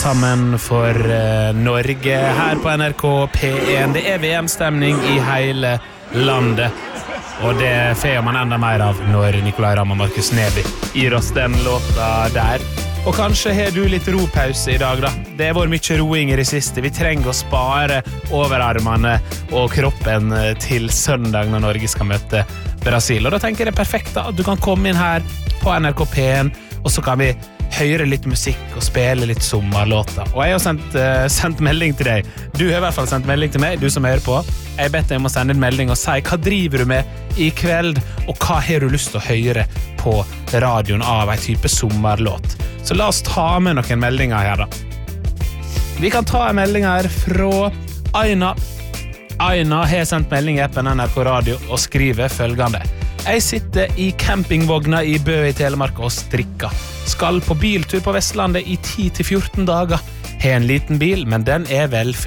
sammen for Norge her på NRK P1. Det VM-stemning I hele landet, og det får man enda mer av når Nicolai Ramm og Markus Neby gir oss den låta der. Og kanskje har du litt ropause I dag da. Det vært mye roing I det siste. Vi trenger å spare overarmene og kroppen til søndag når Norge skal møte Brasil. Og da tenker jeg det perfekt da, at du kan komme inn her på NRK P1, og så kan vi høre litt musikk og spille litt sommerlåter. Og jeg har sendt melding til deg. Du har I hvert fall sendt melding til meg, du som hører på. Jeg bedt deg om å sende en melding og si hva driver du med I kveld, og hva har du lyst til å høre på radioen av en type sommerlåt. Så la oss ta med noen meldinger her da. Vi kan ta en melding her fra Aina. Aina har sendt melding I appen NRK Radio og skriver følgende. Jeg sitter I campingvogna I Bø I Telemark og strikker. Skal på biltur på Vestlandet I 10-14 dager. Har en liten bil, men den vel